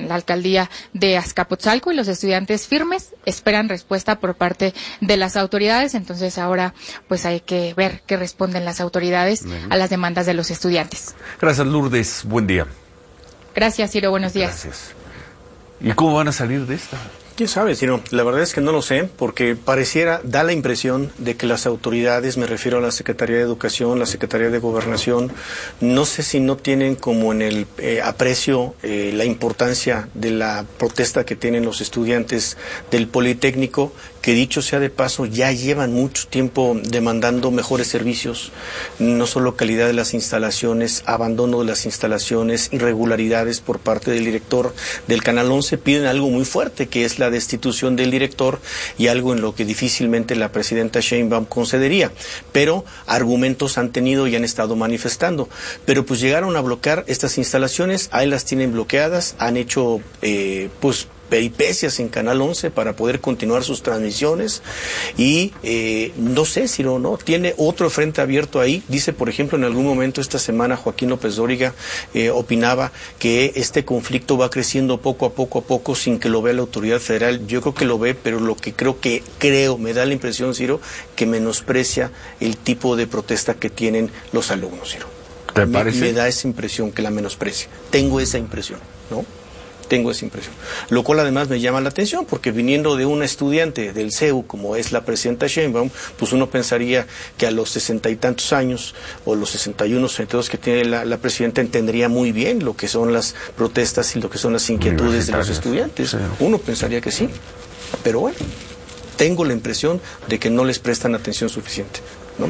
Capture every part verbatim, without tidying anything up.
en la alcaldía de Azcapotzalco, y los estudiantes firmes esperan respuesta por parte de las autoridades. Entonces ahora pues hay que ver qué responden las autoridades uh-huh. a las demandas de los estudiantes. Gracias, Lourdes. Buen día. Gracias, Ciro. Buenos días. Gracias. ¿Y cómo van a salir de esta? ¿Quién sabe, Ciro? La verdad es que no lo sé, porque pareciera, da la impresión de que las autoridades, me refiero a la Secretaría de Educación, la Secretaría de Gobernación, no sé si no tienen como en el eh, aprecio eh, la importancia de la protesta que tienen los estudiantes del Politécnico, que dicho sea de paso, ya llevan mucho tiempo demandando mejores servicios, no solo calidad de las instalaciones, abandono de las instalaciones, irregularidades por parte del director del Canal once, piden algo muy fuerte, que es la destitución del director, y algo en lo que difícilmente la presidenta Sheinbaum concedería, pero argumentos han tenido y han estado manifestando, pero pues llegaron a bloquear estas instalaciones, ahí las tienen bloqueadas, han hecho eh, pues peripecias en Canal once para poder continuar sus transmisiones, y eh, no sé si no, no, tiene otro frente abierto ahí. Dice, por ejemplo, en algún momento esta semana Joaquín López Dóriga eh, opinaba que este conflicto va creciendo poco a poco a poco sin que lo vea la autoridad federal. Yo creo que lo ve, pero lo que creo que, creo, me da la impresión, Ciro, que menosprecia el tipo de protesta que tienen los alumnos, Ciro. ¿Te parece? Me, me da esa impresión que la menosprecia. Tengo esa impresión, ¿no? Tengo esa impresión. Lo cual además me llama la atención, porque viniendo de una estudiante del C E U, como es la presidenta Sheinbaum, pues uno pensaría que a los sesenta y tantos años, o los sesenta y uno, sesenta y dos que tiene la, la presidenta, entendería muy bien lo que son las protestas y lo que son las inquietudes de los estudiantes. Sí. Uno pensaría que sí, pero bueno, tengo la impresión de que no les prestan atención suficiente, ¿no?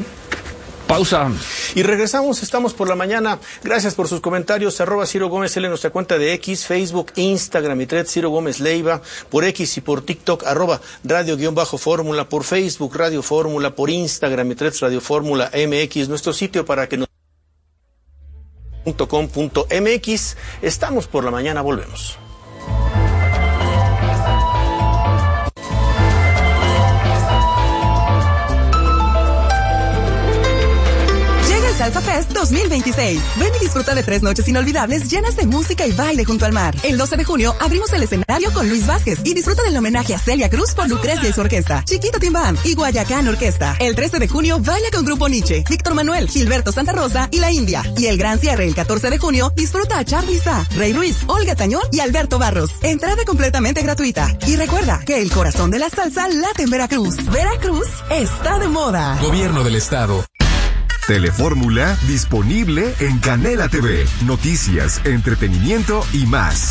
Pausa. Y regresamos, estamos por la mañana. Gracias por sus comentarios. Arroba Ciro Gómez L en nuestra cuenta de X, Facebook, Instagram y Thread, Ciro Gómez Leiva. Por X y por TikTok, arroba Radio-Fórmula. Por Facebook, Radio Fórmula. Por Instagram y Thread, Radio Fórmula M X. Nuestro sitio para que nos... .com.mx. Estamos por la mañana, volvemos. Salsa Fest dos mil veintiséis. Ven y disfruta de tres noches inolvidables llenas de música y baile junto al mar. El doce de junio abrimos el escenario con Luis Vázquez y disfruta del homenaje a Celia Cruz por Lucrecia y su orquesta, Chiquito Timbán y Guayacán Orquesta. El trece de junio baila con Grupo Nietzsche, Víctor Manuel, Gilberto Santa Rosa y La India. Y el gran cierre el catorce de junio disfruta a Charly Sá, Rey Ruiz, Olga Tañón y Alberto Barros. Entrada completamente gratuita. Y recuerda que el corazón de la salsa late en Veracruz. Veracruz está de moda. Gobierno del Estado. Telefórmula disponible en Canela T V. Noticias, entretenimiento y más.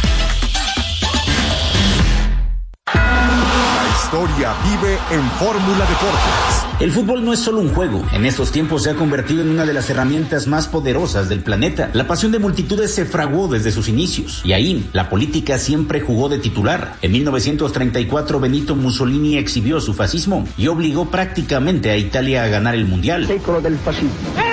La historia vive en Fórmula Deportes. El fútbol no es solo un juego. En estos tiempos se ha convertido en una de las herramientas más poderosas del planeta. La pasión de multitudes se fraguó desde sus inicios. Y ahí, la política siempre jugó de titular. En mil novecientos treinta y cuatro, Benito Mussolini exhibió su fascismo y obligó prácticamente a Italia a ganar el Mundial. Secolo del fascismo.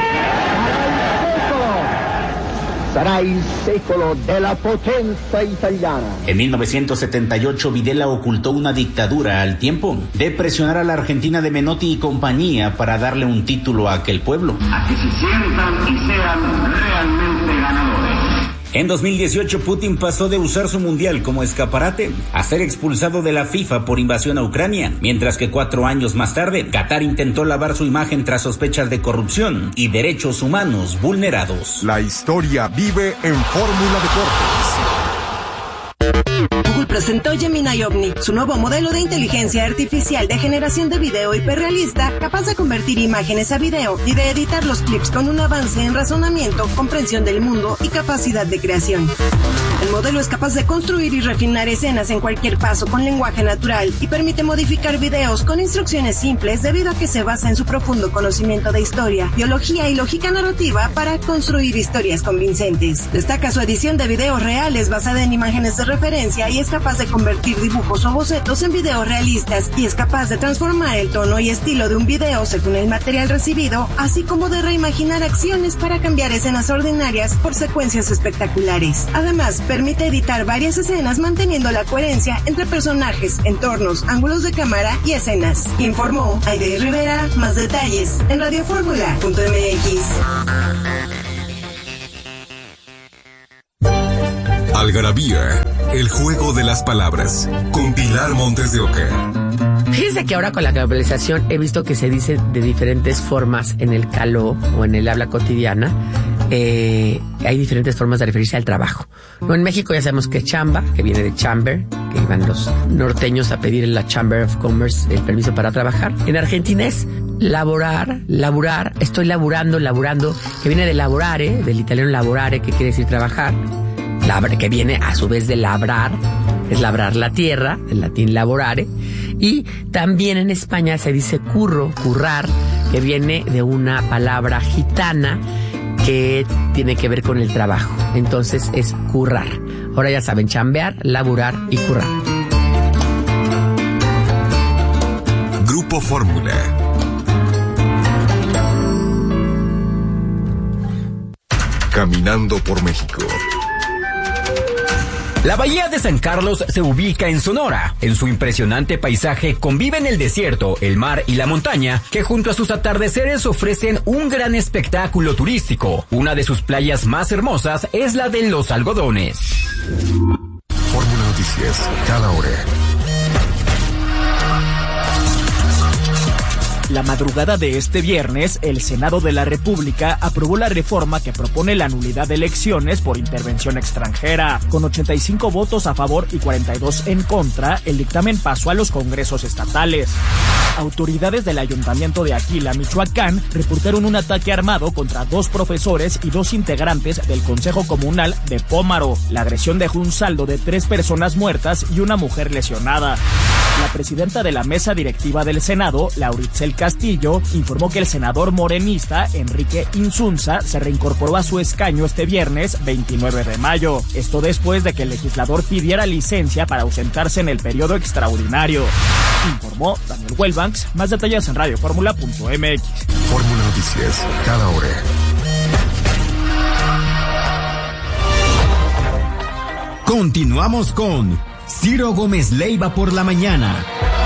Sarà il secolo della potenza italiana. En mil novecientos setenta y ocho, Videla ocultó una dictadura al tiempo de presionar a la Argentina de Menotti y compañía para darle un título a aquel pueblo. A que se sientan y sean realmente ganadores. En dos mil dieciocho, Putin pasó de usar su mundial como escaparate a ser expulsado de la FIFA por invasión a Ucrania, mientras que cuatro años más tarde, Qatar intentó lavar su imagen tras sospechas de corrupción y derechos humanos vulnerados. La historia vive en Fórmula Deportes. Google presentó Gemini Omni, su nuevo modelo de inteligencia artificial de generación de video hiperrealista, capaz de convertir imágenes a video y de editar los clips con un avance en razonamiento, comprensión del mundo y capacidad de creación. El modelo es capaz de construir y refinar escenas en cualquier paso con lenguaje natural y permite modificar videos con instrucciones simples debido a que se basa en su profundo conocimiento de historia, biología y lógica narrativa para construir historias convincentes. Destaca su edición de videos reales basada en imágenes de referencia y es capaz de convertir dibujos o bocetos en videos realistas y es capaz de transformar el tono y estilo de un video según el material recibido, así como de reimaginar acciones para cambiar escenas ordinarias por secuencias espectaculares. Además, permite editar varias escenas manteniendo la coherencia entre personajes, entornos, ángulos de cámara y escenas. Informó Aide Rivera. Más detalles en radioformula punto m x. Algarabía El juego de las palabras, con Pilar Montes de Oca. Fíjense que ahora con la globalización he visto que se dice de diferentes formas en el caló o en el habla cotidiana. Eh, hay diferentes formas de referirse al trabajo. No, en México ya sabemos que es chamba, que viene de chamber, que iban los norteños a pedir en la Chamber of Commerce el permiso para trabajar. En Argentina es laborar, laburar, estoy laburando, laburando, que viene de laborare, del italiano laborare, que quiere decir trabajar, Labre, que viene a su vez de labrar, es labrar la tierra, del latín laborare. Y también en España se dice curro, currar, que viene de una palabra gitana que tiene que ver con el trabajo. Entonces es currar. Ahora ya saben, chambear, laburar y currar. Grupo Fórmula. Caminando por México. La bahía de San Carlos se ubica en Sonora. En su impresionante paisaje conviven el desierto, el mar y la montaña, que junto a sus atardeceres ofrecen un gran espectáculo turístico. Una de sus playas más hermosas es la de Los Algodones. Fórmula Noticias, cada hora. La madrugada de este viernes, el Senado de la República aprobó la reforma que propone la nulidad de elecciones por intervención extranjera. Con ochenta y cinco votos a favor y cuarenta y dos en contra, el dictamen pasó a los congresos estatales. Autoridades del Ayuntamiento de Aquila, Michoacán, reportaron un ataque armado contra dos profesores y dos integrantes del Consejo Comunal de Pómaro. La agresión dejó un saldo de tres personas muertas y una mujer lesionada. La presidenta de la mesa directiva del Senado, Lauritzel Castillo, informó que el senador morenista Enrique Insunza se reincorporó a su escaño este viernes veintinueve de mayo. Esto después de que el legislador pidiera licencia para ausentarse en el periodo extraordinario. Informó Daniel Huelbanks. Más detalles en radio fórmula punto m x. Fórmula Noticias, cada hora. Continuamos con Ciro Gómez Leiva por la mañana.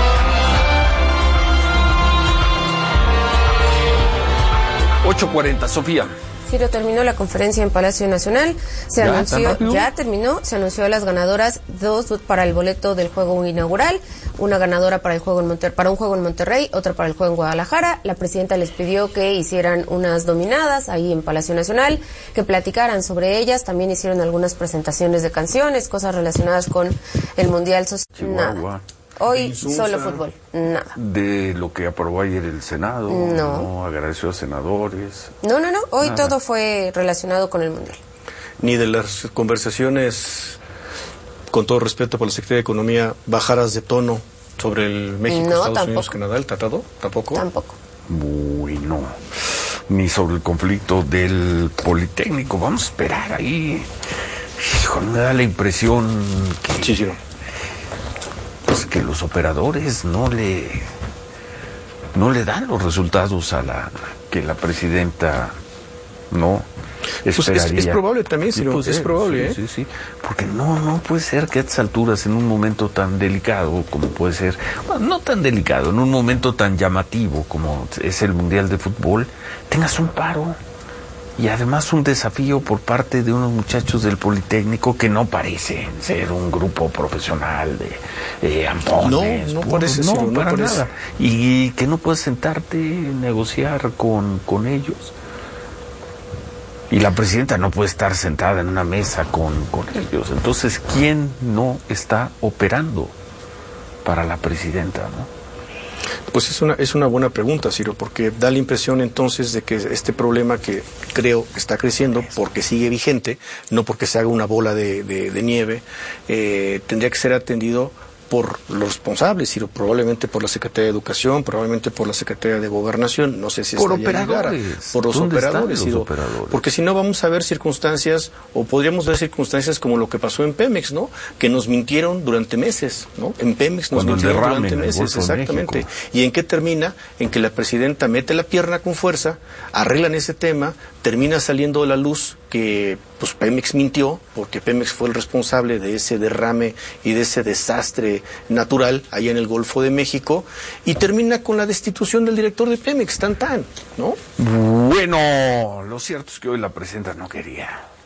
ocho cuarenta, Sofía. Ciro, terminó la conferencia en Palacio Nacional. Se ¿Ya, anunció, ya terminó, se anunció a las ganadoras, dos para el boleto del juego inaugural, una ganadora para el juego en Monter, para un juego en Monterrey, otra para el juego en Guadalajara. La presidenta les pidió que hicieran unas dominadas ahí en Palacio Nacional, que platicaran sobre ellas. También hicieron algunas presentaciones de canciones, cosas relacionadas con el Mundial Social. Nada. Hoy solo fútbol, nada. De lo que aprobó ayer el Senado, no, no agradeció a senadores. No, no, no, hoy nada. Todo fue relacionado con el Mundial. Ni de las conversaciones, con todo respeto por la Secretaría de Economía, bajaras de tono sobre el México, no, Estados tampoco. Unidos, Canadá, el tratado, ¿tampoco? Tampoco. Uy, no. Ni sobre el conflicto del Politécnico, vamos a esperar ahí. Hijo, me da la impresión que... Sí, sí. Pues que los operadores no le no le dan los resultados a la que la presidenta no esperaría. Pues es, es probable también, sí, pues es, es probable, sí, ¿eh? sí, sí, porque no no puede ser que a estas alturas, en un momento tan delicado como puede ser, bueno, no tan delicado, en un momento tan llamativo como es el Mundial de Fútbol, tengas un paro. Y además un desafío por parte de unos muchachos del Politécnico que no parecen ser un grupo profesional de eh, ampones. No, no parece, no, no, no para parece. nada. Y que no puedes sentarte y negociar con, con ellos. Y la presidenta no puede estar sentada en una mesa con, con ellos. Entonces, ¿quién no está operando para la presidenta, no? Pues es una, es una buena pregunta, Ciro, porque da la impresión entonces de que este problema, que creo está creciendo porque sigue vigente, no porque se haga una bola de, de, de nieve, eh, tendría que ser atendido por los responsables, Ciro, probablemente por la Secretaría de Educación, probablemente por la Secretaría de Gobernación, no sé si por hasta operadores, llegara, por los operadores, Ciro, operadores, porque si no vamos a ver circunstancias, o podríamos ver circunstancias como lo que pasó en Pemex, ¿no? Que nos mintieron durante meses, ¿no? En Pemex nos Cuando mintieron durante meses, exactamente. México. ¿Y en qué termina? En que la presidenta mete la pierna con fuerza, arreglan ese tema, termina saliendo a la luz que pues Pemex mintió, porque Pemex fue el responsable de ese derrame y de ese desastre natural allá en el Golfo de México, y termina con la destitución del director de Pemex, tan tan, ¿no? Bueno, lo cierto es que hoy la presidenta no quería.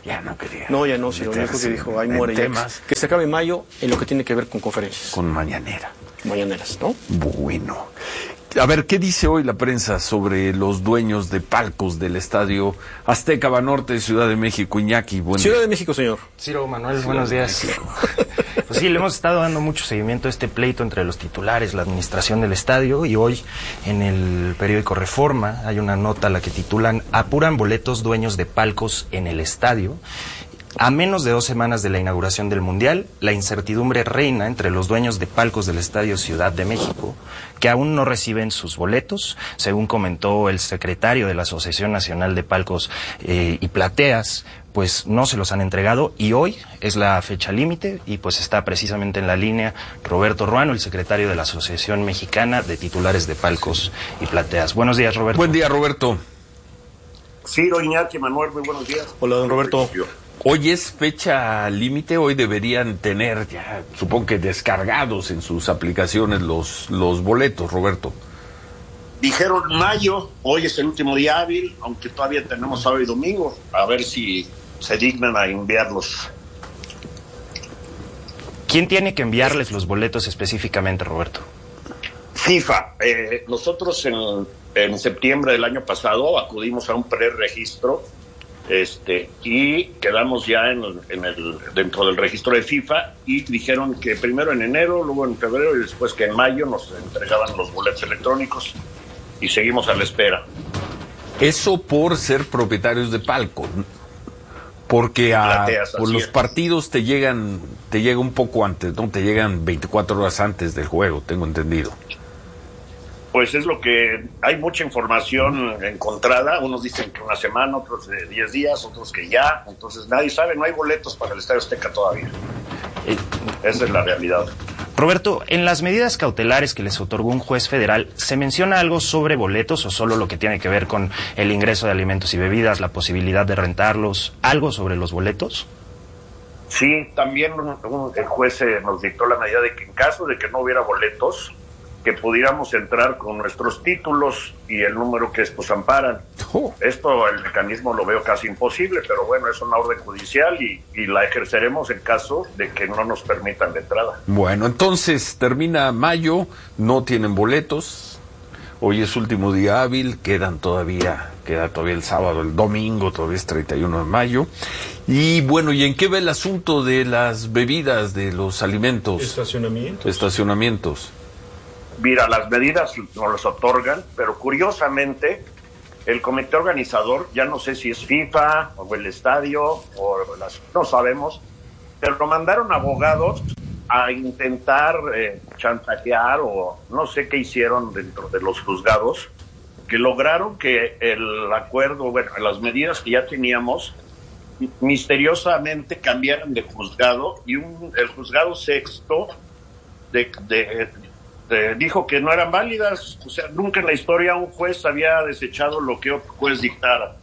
Ya no quería. No, ya no, sí, lo único que dijo, ahí muere ya. Que, que se acabe mayo en lo que tiene que ver con conferencias. Con mañanera. Mañaneras, ¿no? Bueno. A ver, ¿qué dice hoy la prensa sobre los dueños de palcos del Estadio Azteca Banorte, Ciudad de México? Iñaki, buen Ciudad día. de México, señor. Ciro, Manuel, Ciudad buenos días. Pues sí, le hemos estado dando mucho seguimiento a este pleito entre los titulares, la administración del estadio, y hoy en el periódico Reforma hay una nota a la que titulan "Apuran boletos dueños de palcos en el estadio". A menos de dos semanas de la inauguración del Mundial, la incertidumbre reina entre los dueños de palcos del Estadio Ciudad de México, que aún no reciben sus boletos, según comentó el secretario de la Asociación Nacional de Palcos eh, y Plateas, pues no se los han entregado, y hoy es la fecha límite, y pues está precisamente en la línea Roberto Ruano, el secretario de la Asociación Mexicana de Titulares de Palcos y Plateas. Buenos días, Roberto. Buen día, Roberto. Ciro, Iñaki, Manuel, muy buenos días. Hola, don Roberto. Hoy es fecha límite, hoy deberían tener ya, supongo que descargados en sus aplicaciones los, los boletos, Roberto. Dijeron mayo, hoy es el último día hábil, aunque todavía tenemos sábado y domingo, a ver si se dignan a enviarlos. ¿Quién tiene que enviarles los boletos específicamente, Roberto? FIFA. Eh, nosotros en, en septiembre del año pasado acudimos a un preregistro este y quedamos ya en, en el dentro del registro de FIFA, y dijeron que primero en enero, luego en febrero y después que en mayo nos entregaban los boletos electrónicos, y seguimos a la espera. Eso por ser propietarios de palco, porque a, Plateas, por los es. partidos te llegan te llega un poco antes, ¿no? Te llegan veinticuatro horas antes del juego, tengo entendido. Pues es lo que hay mucha información encontrada, unos dicen que una semana, otros de diez días, otros que ya, entonces nadie sabe, no hay boletos para el Estadio Azteca todavía. Eh, Esa es la realidad. Roberto, en las medidas cautelares que les otorgó un juez federal, ¿se menciona algo sobre boletos o solo lo que tiene que ver con el ingreso de alimentos y bebidas, la posibilidad de rentarlos, algo sobre los boletos? Sí, también un, un, el juez eh, nos dictó la medida de que en caso de que no hubiera boletos, que pudiéramos entrar con nuestros títulos y el número que estos amparan. Oh. Esto, el mecanismo lo veo casi imposible, pero bueno, es una orden judicial y, y la ejerceremos en caso de que no nos permitan la entrada. Bueno, entonces termina mayo, no tienen boletos, hoy es último día hábil, quedan todavía, queda todavía el sábado, el domingo, todavía es treinta y uno de mayo. Y bueno, ¿y en qué va el asunto de las bebidas, de los alimentos? Estacionamientos. Estacionamientos. Mira, las medidas nos las otorgan, pero curiosamente el comité organizador, ya no sé si es FIFA o el estadio, o las, no sabemos, pero mandaron abogados a intentar eh, chantajear o no sé qué hicieron dentro de los juzgados, que lograron que el acuerdo, bueno, las medidas que ya teníamos, misteriosamente cambiaran de juzgado, y un, el juzgado sexto de... de Eh, dijo que no eran válidas. O sea, nunca en la historia un juez había desechado lo que otro juez dictara.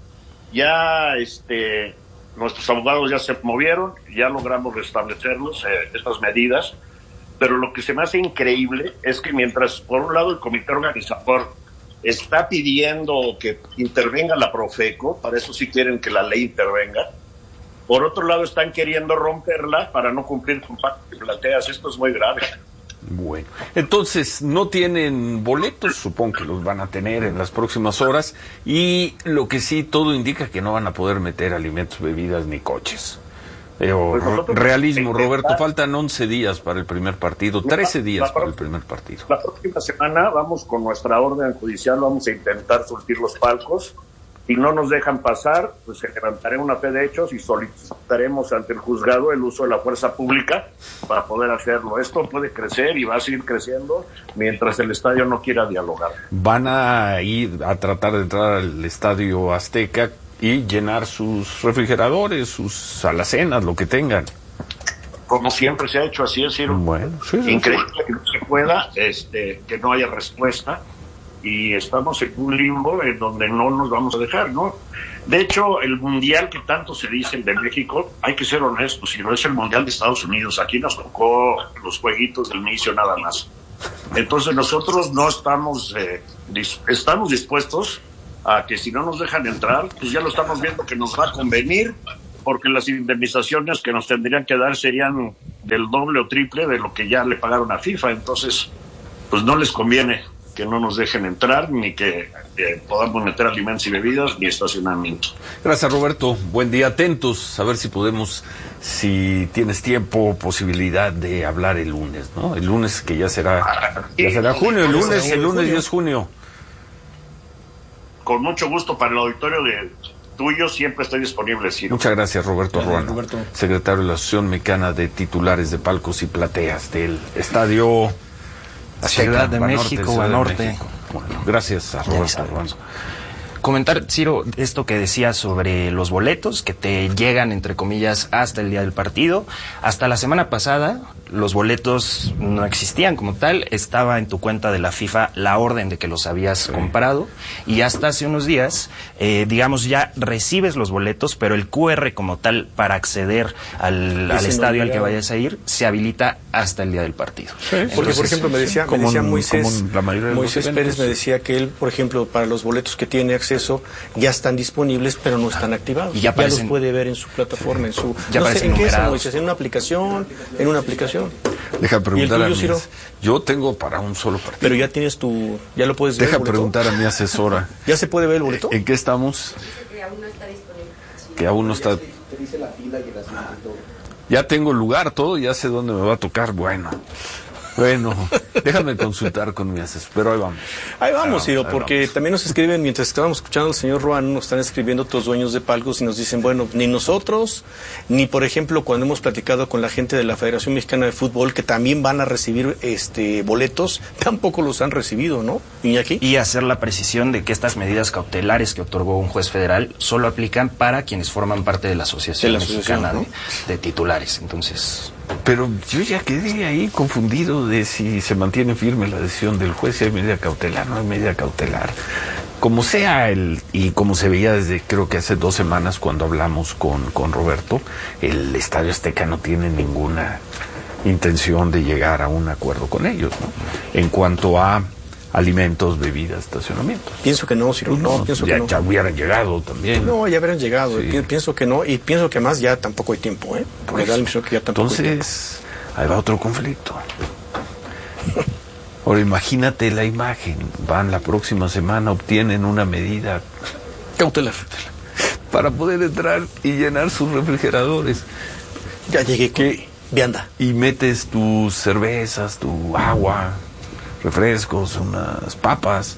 Ya este nuestros abogados ya se movieron, ya logramos restablecernos eh, estas medidas, pero lo que se me hace increíble es que mientras por un lado el comité organizador está pidiendo que intervenga la Profeco, para eso sí quieren que la ley intervenga, por otro lado están queriendo romperla para no cumplir con pacto de Plateas. Esto es muy grave. Bueno, entonces no tienen boletos, supongo que los van a tener en las próximas horas, y lo que sí todo indica que no van a poder meter alimentos, bebidas ni coches. Eh, pues realismo, Roberto, faltan once días para el primer partido, trece días la, para el primer partido. La próxima semana vamos con nuestra orden judicial, vamos a intentar surtir los palcos. Si no nos dejan pasar, pues se levantará una fe de hechos y solicitaremos ante el juzgado el uso de la fuerza pública para poder hacerlo. Esto puede crecer y va a seguir creciendo mientras el estadio no quiera dialogar. Van a ir a tratar de entrar al Estadio Azteca y llenar sus refrigeradores, sus alacenas, lo que tengan. Como siempre se ha hecho, así es, Ciro. Bueno, sí, sí, increíble sí. que no se pueda, este, que no haya respuesta. Y estamos en un limbo en donde no nos vamos a dejar, ¿no? De hecho, el mundial que tanto se dice de México, hay que ser honestos, si no es el mundial de Estados Unidos, aquí nos tocó los jueguitos del inicio nada más. Entonces nosotros no estamos, eh, dis- estamos dispuestos a que si no nos dejan entrar, pues ya lo estamos viendo que nos va a convenir porque las indemnizaciones que nos tendrían que dar serían del doble o triple de lo que ya le pagaron a FIFA. Entonces, pues no les conviene que no nos dejen entrar, ni que eh, podamos meter alimentos y bebidas, ni estacionamiento. Gracias, Roberto. Buen día, atentos, a ver si podemos, si tienes tiempo, posibilidad de hablar el lunes, ¿no? El lunes que ya será, ya será junio, el lunes, el lunes ya es junio. Con mucho gusto para el auditorio de tuyo, siempre estoy disponible, Ciro. Muchas gracias, Roberto Gracias, Ruano, Roberto. secretario de la Asociación Mexicana de Titulares de Palcos y Plateas del Estadio Ciudad de México, Banorte. Bueno, gracias a Roberto Ruano. Comentar, Ciro, esto que decías sobre los boletos que te llegan, entre comillas, hasta el día del partido. Hasta la semana pasada, los boletos no existían como tal. Estaba en tu cuenta de la FIFA la orden de que los habías sí. comprado. Y hasta hace unos días, eh, digamos, ya recibes los boletos, pero el cu erre como tal para acceder al, al estadio al que vayas a ir se habilita hasta el día del partido. Sí, porque, Entonces, por ejemplo, me decía, me decía Moisés, la de Moisés Pérez me decía que él, por ejemplo, para los boletos que tiene acceso, ya están disponibles, pero no están activados. Y ya, ya los puede ver en su plataforma, en su... Ya no sé, ¿en qué es, Moisés? ¿En una aplicación? ¿En una aplicación? Deja preguntar tuyo, a mí. Ciro? Yo tengo para un solo partido. Pero ya tienes tu... ¿Ya lo puedes ver? Deja preguntar a mi asesora. ¿Ya se puede ver el boleto? ¿En qué estamos? Que aún no está disponible. Que aún no está... Ya tengo el lugar, todo, ya sé dónde me va a tocar. Bueno... Bueno, déjame consultar con mi asesor, pero ahí vamos. Ahí vamos, Ciro, porque vamos. También nos escriben, mientras estábamos escuchando al señor Ruano, nos están escribiendo otros dueños de palcos y nos dicen, bueno, ni nosotros, ni por ejemplo cuando hemos platicado con la gente de la Federación Mexicana de Fútbol, que también van a recibir este boletos, tampoco los han recibido, ¿no, Iñaki? Y hacer la precisión de que estas medidas cautelares que otorgó un juez federal solo aplican para quienes forman parte de la Asociación, de la asociación Mexicana ¿no? de, de Titulares, entonces... Pero yo ya quedé ahí confundido de si se mantiene firme la decisión del juez, si hay medida cautelar, no hay medida cautelar. Como sea, el y como se veía desde creo que hace dos semanas cuando hablamos con, con Roberto, el Estadio Azteca no tiene ninguna intención de llegar a un acuerdo con ellos, ¿no? En cuanto a alimentos, bebidas, estacionamientos. Pienso que no, Ciro, no, no, pienso ya, que no. Ya hubieran llegado también. No, ya hubieran llegado, sí. Pi pienso que no, y pienso que más ya tampoco hay tiempo, ¿eh? Porque da la impresión que ya tampoco Entonces, hay tiempo. ahí va otro conflicto. Ahora imagínate la imagen, van la próxima semana, obtienen una medida cautelar para poder entrar y llenar sus refrigeradores. Ya llegué con ¿Qué? vianda. Y metes tus cervezas, tu agua, refrescos, unas papas,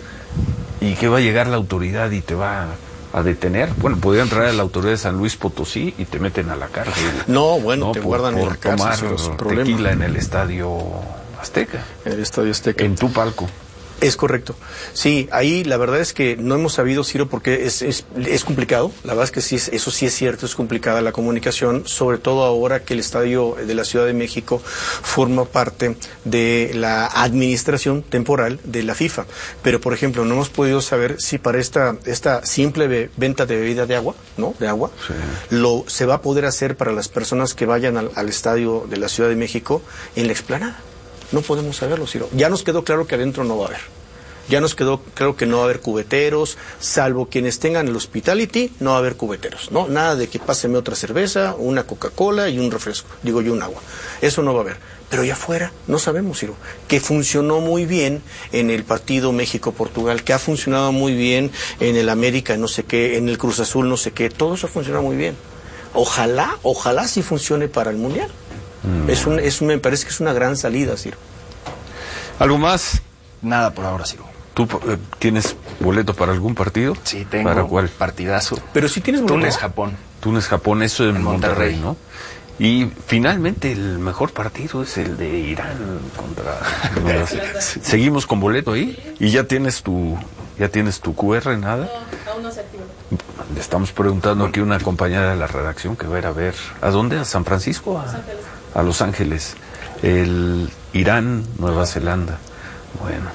y que va a llegar la autoridad y te va a detener. Bueno, podrían traer a la autoridad de San Luis Potosí y te meten a la cárcel. No, bueno, ¿no? te por, guardan por en la cárcel, tomar problema. tequila en el Estadio Azteca. En el Estadio Azteca. En tu palco. Es correcto. Sí, ahí la verdad es que no hemos sabido, Ciro, porque es, es, es complicado. La verdad es que sí, eso sí es cierto, es complicada la comunicación, sobre todo ahora que el Estadio de la Ciudad de México forma parte de la administración temporal de la FIFA. Pero, por ejemplo, no hemos podido saber si para esta, esta simple venta de bebida de agua, ¿no? De agua, sí. lo se va a poder hacer para las personas que vayan al, al Estadio de la Ciudad de México en la explanada. No podemos saberlo, Ciro. Ya nos quedó claro que adentro no va a haber. Ya nos quedó claro que no va a haber cubeteros, salvo quienes tengan el hospitality, no va a haber cubeteros, ¿no? Nada de que páseme otra cerveza, una Coca-Cola y un refresco, digo yo un agua. Eso no va a haber. Pero ya afuera, no sabemos, Ciro, que funcionó muy bien en el partido México-Portugal, que ha funcionado muy bien en el América, no sé qué, en el Cruz Azul, no sé qué, todo eso ha funcionado muy bien. Ojalá, ojalá sí funcione para el Mundial. Mm. Es un, es un, me parece que es una gran salida, Ciro. ¿Algo más? Nada por ahora, Ciro. ¿Tú eh, tienes boleto para algún partido? Sí, tengo. ¿Para cuál? Partidazo. Pero sí tienes boleto. Túnez-Japón. Túnez-Japón, eso en Monterrey, Monterrey, ¿no? Y finalmente el mejor partido es el de Irán contra... ¿Seguimos con boleto ahí? ¿Y ya tienes tu ya tienes tu cu erre, nada? No, aún no se activa. Le estamos preguntando aquí a una compañera de la redacción que va a ir a ver... ¿A dónde? ¿A San Francisco? A Los Ángeles. A Los Ángeles. El Irán, Nueva Zelanda. Bueno.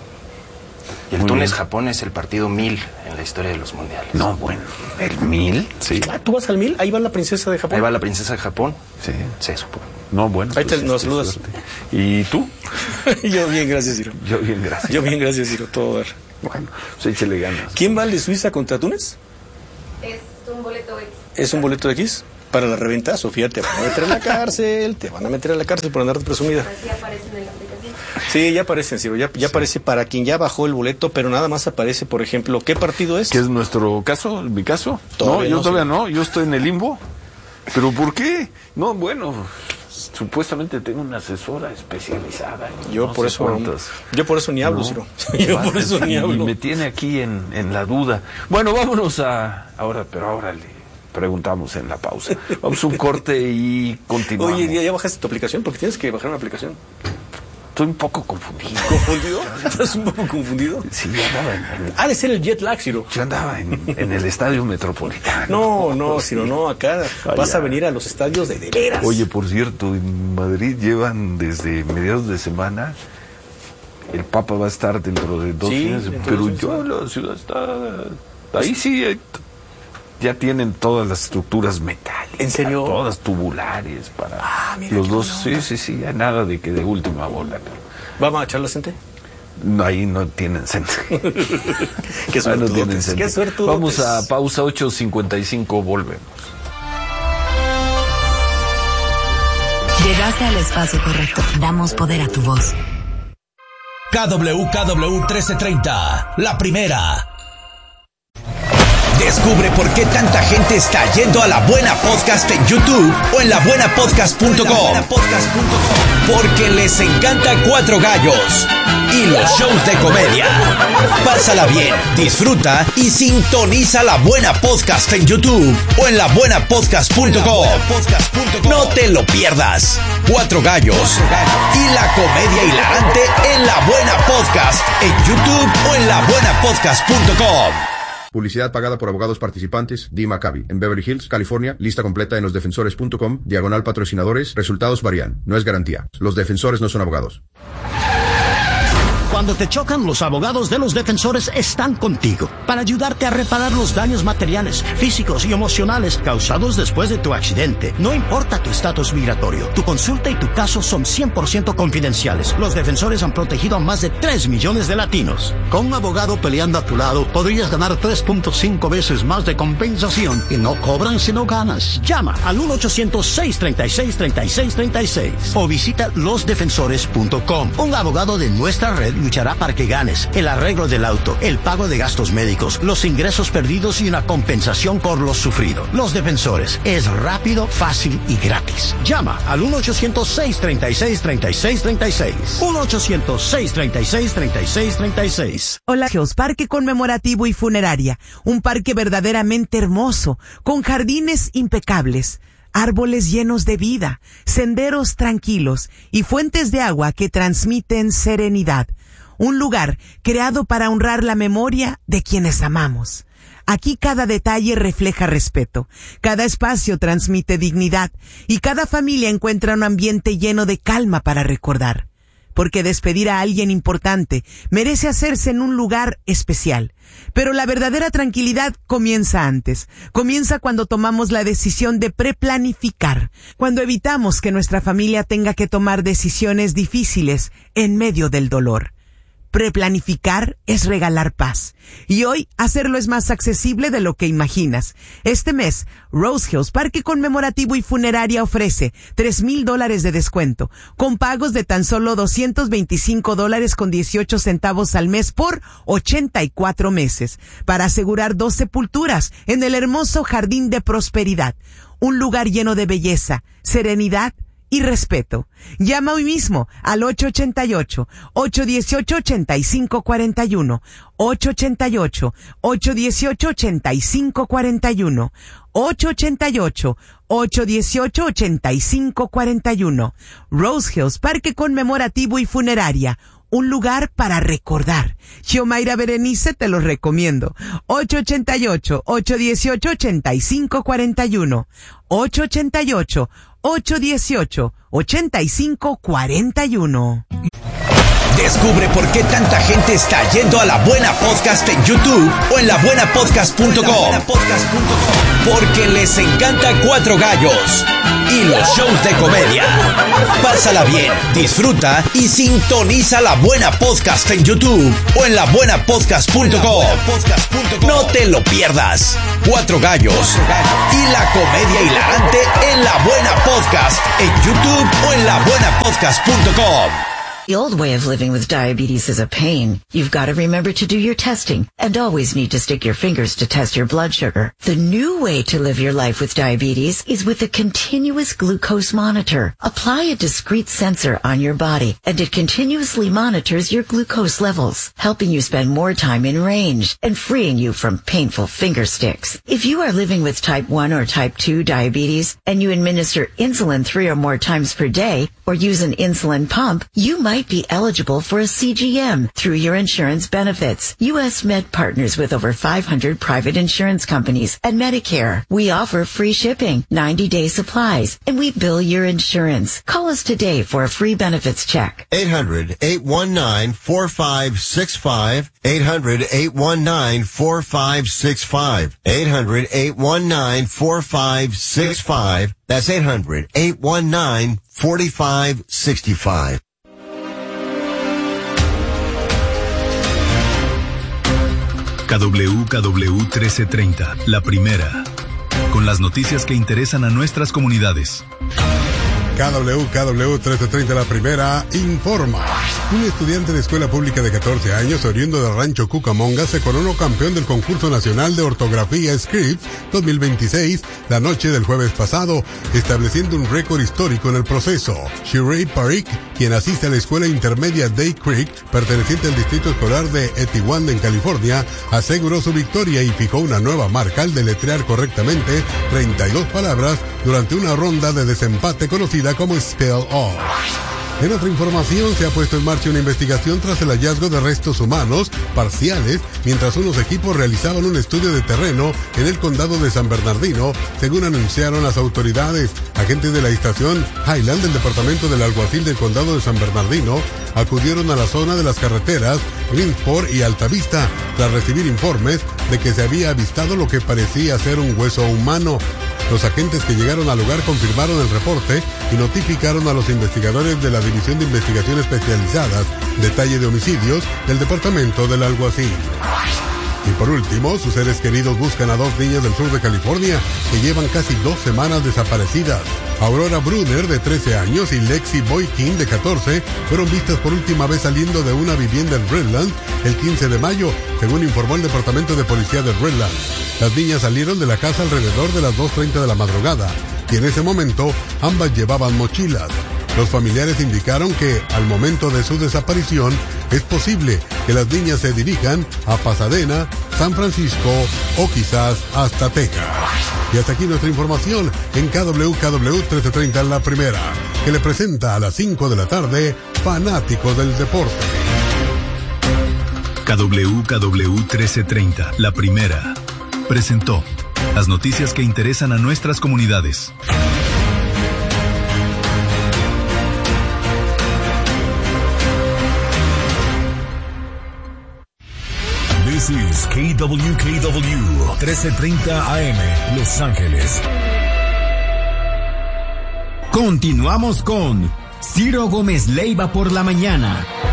Y el Túnez-Japón es el partido mil en la historia de los mundiales. No, bueno, ¿el mil? Sí. Ah, ¿tú vas al mil? Ahí va la princesa de Japón. Ahí va la princesa de Japón. Sí. Sí, supongo. No, bueno. Ahí te pues, nos saludas. ¿Y tú? Yo bien, gracias, Ciro. Yo bien, gracias. Yo bien, gracias, Ciro. Todo ver. Bueno, pues échale ganas. ¿Quién va al de Suiza contra Túnez? Es un boleto X. ¿Es un boleto X? Para la reventa, Sofía, te van a meter en la cárcel, te van a meter en la cárcel por andar de presumida. Así aparecen en la aplicación. Sí, ya aparecen, Ciro, ya, ya sí. aparece para quien ya bajó el boleto, pero nada más aparece, por ejemplo, ¿qué partido es? ¿Qué es nuestro caso, mi caso? Todavía no, yo no, todavía sí. no, yo estoy en el limbo. ¿Pero por qué? No, bueno, supuestamente tengo una asesora especializada. Yo no por sé eso cuántas. yo por eso ni hablo, No, Ciro. Yo por eso ni y hablo. me tiene aquí en, en la duda. Bueno, vámonos a ahora, pero ahora le preguntamos en la pausa. Vamos a un corte y continuamos. Oye, ¿ya, ya bajaste tu aplicación? Porque tienes que bajar una aplicación. Estoy un poco confundido. ¿Confundido? ¿Estás un poco confundido? Sí, yo andaba en el... Ha de ser el jet lag, Ciro. Yo andaba en, en el estadio metropolitano. No, no, Ciro, no, acá Allá. vas a venir a los estadios de de veras. Oye, por cierto, en Madrid llevan desde mediados de semana. El Papa va a estar dentro de dos Sí, días, dentro pero de dos yo, la ciudad está... Ahí sí, eh, ya tienen todas las estructuras metálicas. ¿En serio? Todas tubulares para Ah, mira, los qué dos. buena Sí, sí, sí, ya nada de que de última bola. ¿Vamos a echar la gente? No, ahí no tienen centro. Qué no tienen suertudotes, qué suertudotes. Vamos a pausa ocho cincuenta y cinco, volvemos. Llegaste al espacio correcto. Damos poder a tu voz. K W K W trece treinta, la primera. Descubre por qué tanta gente está yendo a La Buena Podcast en YouTube o en la buena podcast punto com. Porque les encanta Cuatro Gallos y los shows de comedia. Pásala bien, disfruta y sintoniza La Buena Podcast en YouTube o en la buena podcast punto com. No te lo pierdas. Cuatro Gallos y la comedia hilarante en La Buena Podcast en YouTube o en la buena podcast punto com. Publicidad pagada por abogados participantes. Dee Maccabi. En Beverly Hills, California. Lista completa en los defensores punto com. Diagonal patrocinadores. Resultados varían. No es garantía. Los defensores no son abogados. Cuando te chocan, los abogados de los defensores están contigo para ayudarte a reparar los daños materiales, físicos y emocionales causados después de tu accidente. No importa tu estatus migratorio, tu consulta y tu caso son cien por ciento confidenciales. Los defensores han protegido a más de tres millones de latinos. Con un abogado peleando a tu lado, podrías ganar tres punto cinco veces más de compensación y no cobran si no ganas. Llama al uno ochocientos, seis treinta y seis, treinta y seis treinta y seis o visita los defensores punto com. Un abogado de nuestra red luchará para que ganes el arreglo del auto, el pago de gastos médicos, los ingresos perdidos y una compensación por lo sufrido. Los Defensores es rápido, fácil y gratis. Llama al uno ochocientos, seis treinta y seis, treinta y seis treinta y seis. uno ochocientos, seis treinta y seis, treinta y seis treinta y seis. Hola, Geos, Parque Conmemorativo y Funeraria. Un parque verdaderamente hermoso, con jardines impecables, árboles llenos de vida, senderos tranquilos y fuentes de agua que transmiten serenidad. Un lugar creado para honrar la memoria de quienes amamos. Aquí cada detalle refleja respeto, cada espacio transmite dignidad y cada familia encuentra un ambiente lleno de calma para recordar. Porque despedir a alguien importante merece hacerse en un lugar especial. Pero la verdadera tranquilidad comienza antes. Comienza cuando tomamos la decisión de preplanificar, cuando evitamos que nuestra familia tenga que tomar decisiones difíciles en medio del dolor. Preplanificar es regalar paz. Y hoy hacerlo es más accesible de lo que imaginas. Este mes, Rose Hills Parque Conmemorativo y Funeraria ofrece tres mil dólares de descuento, con pagos de tan solo doscientos veinticinco dólares con dieciocho centavos al mes por ochenta y cuatro meses, para asegurar dos sepulturas en el hermoso Jardín de Prosperidad. Un lugar lleno de belleza, serenidad y respeto. Llama hoy mismo al ocho ocho ocho, ocho uno ocho, ocho cinco cuatro uno, ocho ocho ocho, ocho uno ocho, ocho cinco cuatro uno, ocho ocho ocho, ocho uno ocho, ocho cinco cuatro uno. Rose Hills Parque Conmemorativo y Funeraria. Un lugar para recordar. Xiomaira Berenice te lo recomiendo. ocho ocho ocho, ocho uno ocho, ocho cinco cuatro uno. ocho ocho ocho, ocho uno ocho, ocho cinco cuatro uno. Descubre por qué tanta gente está yendo a La Buena Podcast en YouTube o en la buena podcast punto com. Porque les encanta Cuatro Gallos y los shows de comedia. Pásala bien, disfruta y sintoniza La Buena Podcast en YouTube o en la buena podcast punto com. No te lo pierdas. Cuatro Gallos y la comedia hilarante en La Buena Podcast en YouTube o en la buena podcast punto com. The old way of living with diabetes is a pain. You've got to remember to do your testing and always need to stick your fingers to test your blood sugar. The new way to live your life with diabetes is with a continuous glucose monitor. Apply a discrete sensor on your body and it continuously monitors your glucose levels, helping you spend more time in range and freeing you from painful finger sticks. If you are living with type one or type two diabetes and you administer insulin three or more times per day or use an insulin pump, you might might be eligible for a C G M through your insurance benefits. U S Med partners with over five hundred private insurance companies and Medicare. We offer free shipping, ninety day supplies, and we bill your insurance. Call us today for a free benefits check. eight hundred, eight one nine, four five six five. eight hundred, eight one nine, four five six five. eight hundred, eight one nine, four five six five. That's eight hundred, eight one nine, four five six five. K W K W trece treinta, la primera, con las noticias que interesan a nuestras comunidades. K W K W trece treinta, la primera, informa. Un estudiante de escuela pública de catorce años, oriundo del rancho Cucamonga, se coronó campeón del concurso nacional de ortografía Scripps dos mil veintiséis la noche del jueves pasado, estableciendo un récord histórico en el proceso. Shirley Parikh, quien asiste a la escuela intermedia Day Creek, perteneciente al distrito escolar de Etiwanda en California, aseguró su victoria y fijó una nueva marca al deletrear correctamente treinta y dos palabras durante una ronda de desempate conocida como Spell Off. En otra información, se ha puesto en marcha una investigación tras el hallazgo de restos humanos parciales mientras unos equipos realizaban un estudio de terreno en el condado de San Bernardino, según anunciaron las autoridades. Agentes de la estación Highland del departamento del alguacil del condado de San Bernardino acudieron a la zona de las carreteras Greensport y Altavista tras recibir informes de que se había avistado lo que parecía ser un hueso humano. Los agentes que llegaron al lugar confirmaron el reporte y notificaron a los investigadores de la División de Investigación Especializadas, Detalle de Homicidios, del Departamento del Alguacil. Y por último, sus seres queridos buscan a dos niñas del sur de California que llevan casi dos semanas desaparecidas. Aurora Brunner, de trece años, y Lexi Boykin, de catorce, fueron vistas por última vez saliendo de una vivienda en Redland el quince de mayo, según informó el Departamento de Policía de Redland. Las niñas salieron de la casa alrededor de las dos treinta de la madrugada y en ese momento ambas llevaban mochilas. Los familiares indicaron que, al momento de su desaparición, es posible que las niñas se dirijan a Pasadena, San Francisco o quizás hasta Texas. Y hasta aquí nuestra información en K W K W trece treinta, la primera, que le presenta a las cinco de la tarde Fanáticos del Deporte. K W K W trece treinta, la primera, presentó las noticias que interesan a nuestras comunidades. This is K W K W trece treinta A M, Los Ángeles. Continuamos con Ciro Gómez Leiva por la mañana.